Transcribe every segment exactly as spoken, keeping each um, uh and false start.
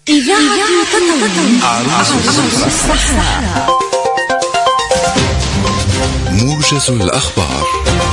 إذاعة تطوين عروس الصحراء. موجز الأخبار.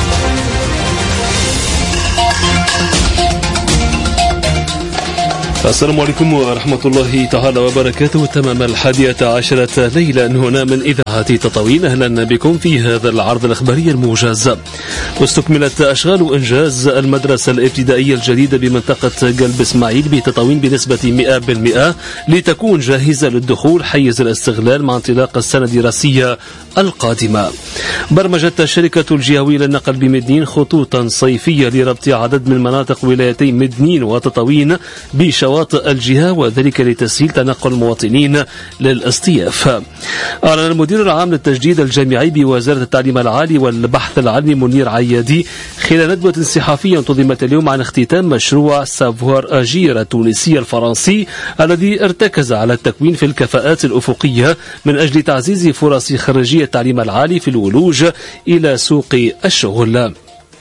السلام عليكم ورحمة الله تعالى وبركاته. تمام الحادية عشرة ليلا هنا من إذاعة تطوين. أهلا بكم في هذا العرض الإخباري الموجز. واستكملت أشغال إنجاز المدرسة الابتدائية الجديدة بمنطقة قلب إسماعيل بتطوين بنسبة مئة بالمئة لتكون جاهزة للدخول حيز الاستغلال مع انطلاق السنة الدراسية القادمة. برمجت شركة الجهوية للنقل بمدنين خطوطا صيفية لربط عدد من مناطق ولايتي مدنين وتطوين بشواطئ الجهة، وذلك لتسهيل تنقل المواطنين للاصطياف. أعلن المدير العام للتجديد الجامعي بوزارة التعليم العالي والبحث العلمي منير عيادي خلال ندوة صحفية انتظمت اليوم عن اختتام مشروع سافوار أجير التونسي الفرنسي الذي ارتكز على التكوين في الكفاءات الأفقية من أجل تعزيز فرص خريجي التعليم العالي في الولوج إلى سوق الشغل.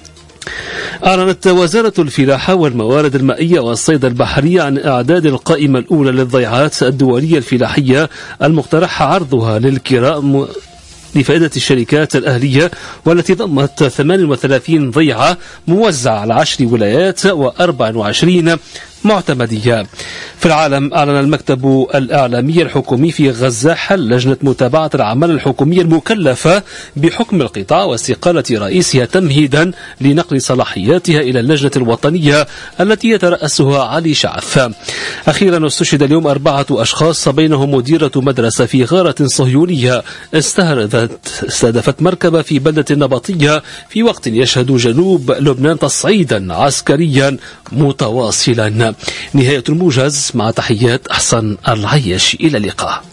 أعلنت وزارة الفلاحة والموارد المائية والصيد البحري عن إعداد القائمة الأولى للضيعات الدولية الفلاحية المقترح عرضها للكراء لفائدة الشركات الأهلية، والتي ضمت ثمانية وثلاثين ضيعة موزعة على عشر ولايات وأربع وعشرين معتمدية. في العالم، أعلن المكتب الإعلامي الحكومي في غزة حل لجنة متابعة الأعمال الحكومية المكلفة بحكم القطاع واستقالة رئيسها تمهيدا لنقل صلاحياتها إلى اللجنة الوطنية التي يترأسها علي شعث. أخيرا استشهد اليوم أربعة أشخاص بينهم مديرة مدرسة في غارة صهيونية استهدفت استهدفت مركبة في بلدة النبطية في وقت يشهد جنوب لبنان تصعيدا عسكريا متواصلا. نهاية الموجز، مع تحيات أحسن العيش. إلى اللقاء.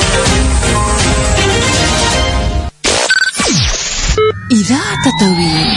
إذاعة تطوين.